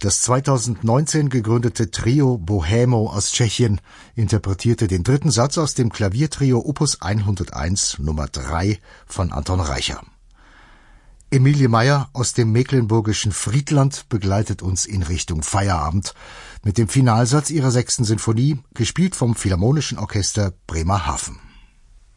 Das 2019 gegründete Trio Bohemo aus Tschechien interpretierte den dritten Satz aus dem Klaviertrio Opus 101 Nummer 3 von Anton Reicher. Emilie Meyer aus dem mecklenburgischen Friedland begleitet uns in Richtung Feierabend mit dem Finalsatz ihrer 6. Sinfonie, gespielt vom Philharmonischen Orchester Bremerhaven.